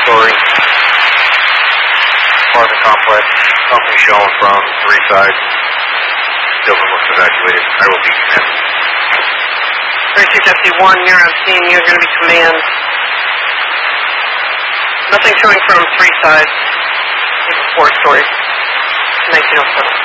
4-story apartment complex. Company shown from 3 sides. Building looks evacuated. I will be command. 3251, you're on scene. You're going to be command. Nothing showing from 3 sides. 4 stories. 1907.